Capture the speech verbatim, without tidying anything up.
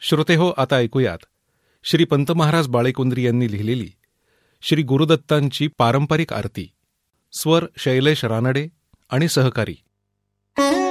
श्रोतेहो, आता ऐकूयात श्री पंत महाराज बाळेकुंद्री यांनी लिहिलेली श्री गुरुदत्तांची पारंपरिक आरती. स्वर शैलेश रानडे आणि सहकारी.